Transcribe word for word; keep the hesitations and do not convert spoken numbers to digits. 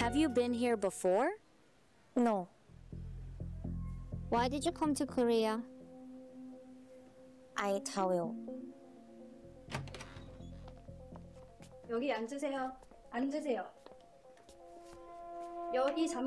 Have you been here before? No. Why did you come to Korea? I tell you. 여기 앉으세요. 앉으세요. 여기 잠